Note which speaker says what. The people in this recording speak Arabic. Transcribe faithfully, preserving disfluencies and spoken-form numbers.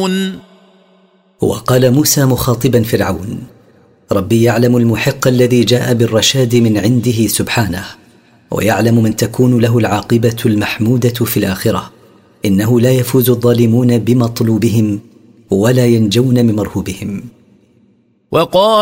Speaker 1: فرعون.
Speaker 2: وقال موسى مخاطبا فرعون: ربي يعلم المحق الذي جاء بالرشاد من عنده سبحانه، ويعلم من تكون له العاقبة المحمودة في الآخرة. إنه لا يفوز الظالمون بمطلوبهم ولا ينجون من مرهوبهم.
Speaker 1: وقال